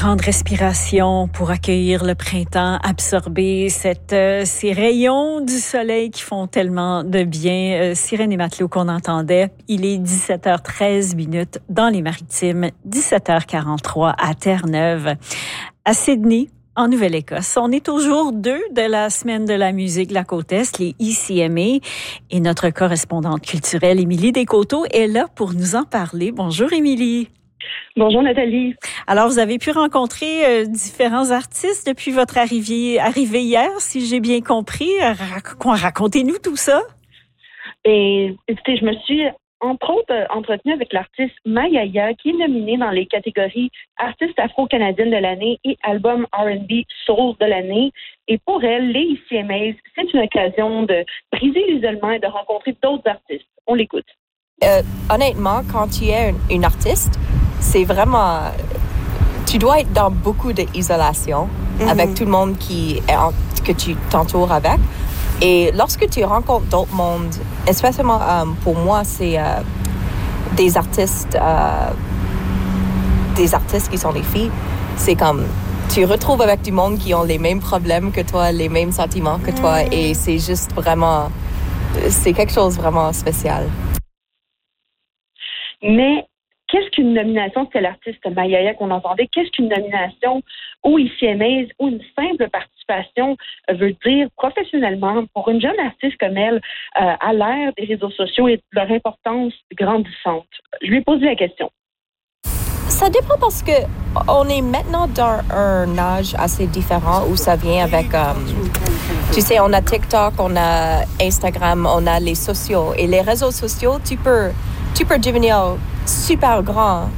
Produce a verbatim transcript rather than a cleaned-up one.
grande respiration pour accueillir le printemps, absorber cette, euh, ces rayons du soleil qui font tellement de bien. Euh, Sirène et Matelot qu'on entendait. Il est dix-sept heures treize minutes dans les Maritimes, dix-sept heures quarante-trois à Terre-Neuve. À Sydney, en Nouvelle-Écosse. On est au jour deux de la Semaine de la musique de la Côte-Est, les I C M A. Et notre correspondante culturelle, Émilie Descoteaux, est là pour nous en parler. Bonjour, Émilie. Bonjour Nathalie. Alors, vous avez pu rencontrer euh, différents artistes depuis votre arrivée, arrivée hier, si j'ai bien compris. Rac- Racontez-nous tout ça. Et, écoutez, je me suis entre autres euh, entretenue avec l'artiste Mayaya, qui est nominée dans les catégories Artiste afro-canadienne de l'année et Album R and B Soul de l'année. Et pour elle, les I C M A, c'est une occasion de briser l'isolement et de rencontrer d'autres artistes. On l'écoute. Euh, honnêtement, quand tu es une, une artiste, c'est vraiment... Tu dois être dans beaucoup d'isolation mm-hmm. avec tout le monde qui est en, que tu t'entoures avec. Et lorsque tu rencontres d'autres mondes, especially euh, pour moi, c'est euh, des artistes, euh, des artistes qui sont des filles. C'est comme... Tu retrouves avec du monde qui ont les mêmes problèmes que toi, les mêmes sentiments que toi. Mm. Et c'est juste vraiment... C'est quelque chose de vraiment spécial. Mais qu'est-ce qu'une nomination, c'est l'artiste Mayaya qu'on entendait, qu'est-ce qu'une nomination aux I C M A ou une simple participation veut dire professionnellement pour une jeune artiste comme elle euh, à l'ère des réseaux sociaux et de leur importance grandissante? Je lui ai posé la question. Ça dépend parce que on est maintenant dans un âge assez différent où ça vient avec, euh, tu sais, on a TikTok, on a Instagram, on a les sociaux et les réseaux sociaux, tu peux Tu peux devenir super grand